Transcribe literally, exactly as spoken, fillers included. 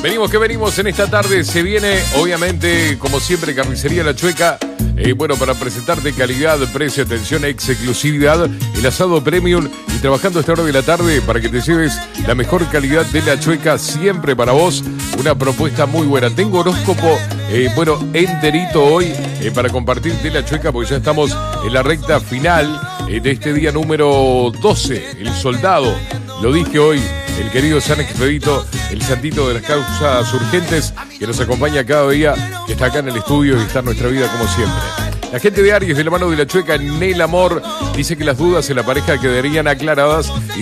Venimos que venimos en esta tarde. Se viene, obviamente, como siempre, Carnicería La Chueca. Eh, bueno, para presentarte calidad, precio, atención, exclusividad, el asado premium y trabajando a esta hora de la tarde para que te lleves la mejor calidad de La Chueca siempre para vos. Una propuesta muy buena. Tengo horóscopo, eh, bueno, enterito hoy eh, para compartir de La Chueca porque ya estamos en la recta final eh, de este día número doce, el soldado. Lo dije hoy, el querido San Expedito, el santito de las causas urgentes, que nos acompaña cada día, que está acá en el estudio y está en nuestra vida como siempre. La gente de Aries, de la mano de La Chueca, en el amor, dice que las dudas en la pareja quedarían aclaradas y